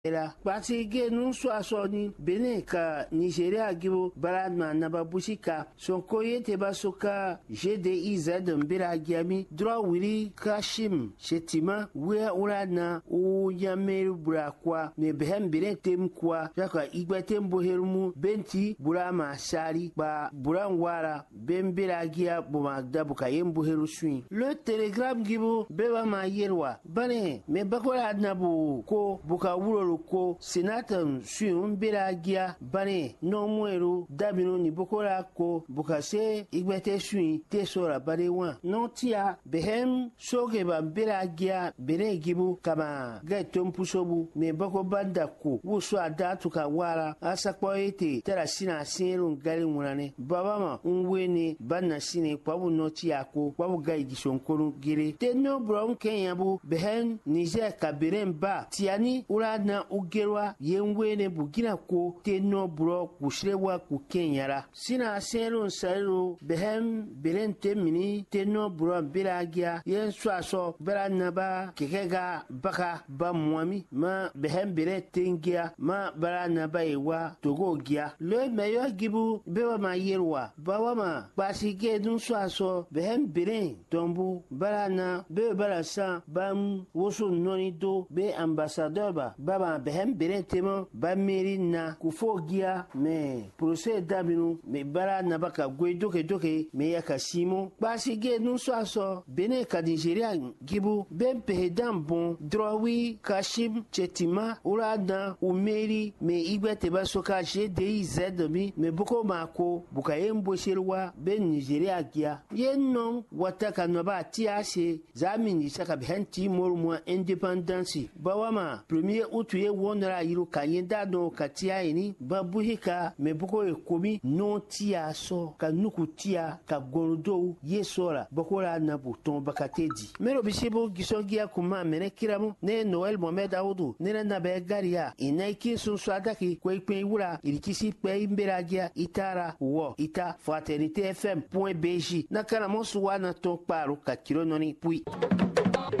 era pati ge nun so aso ni Benin ka Nigeria gibo baradma na babushika sonko yete basoka GDIZ mbira giami dro wiri Kashim Shetima we urana o yameru burakwa me behem bire tem kwa jaka igbete mbohermu benti burama shari ba burangwara bembira gia boma dabuka yemboheru swin le telegram gibo beba ma yerwa bane me bakola nabu ko buka wuro ko senatan swin bira gia bane no mwero dabino ni bokola ko buka se igbete swin tesora bane wa no tia behem soge ba bira gia bere gibo kama gatom pusobu me bako banda ko wuso adatu ka wara asakpo ete tera sina sinru ngali munane baba ma unweni banna sine kwabu no tia ko kwabu gaigi sonkonu gire tenno brom kenya bu behen Niger kaberen ba tiani urana ugerwa yenwene bugina ko tenno bro kushrewa ku kenyara sina sinru nsairu behem berente mini tenno bro biragia yen swaso beranaba kekega baka ba mwami ma behem bere tengia ma beranaba ewa togo gia le meyo gibu bewa ma yerwa bawa ma basige dun swaso behem bere tombu barana be barasa bam woso noni do be ambassadeur ba baba behem bere temo ba meri na kufo gia me procès dabinu me barana baka gwe doke me yakasimo basige dun swaso bene ka Nigeria gibu ben pehedam bon drowi Kashim Chetima urada umeri me igbete basoka GDIZ mi me boko mako buka yembo sherwa ben Nigeria gia yennon wataka noba tiase zamini saka benti mormo independence bawama 1er août ye wonra yiro kanyenda no katia ini babuhika me boko ekomi no tia so ka nuku tia ka gorodo yesora bokola na buton bakatedi mero bisibo gisogia kuma mene kiramu ne Noel Mohamed Audu ne na be garia inaiki sun swadaki kwekwen wura irikisi pe imberagia itara wo ita fraternité fm.bj na kana monsuwa na ton paru ka kirononi pui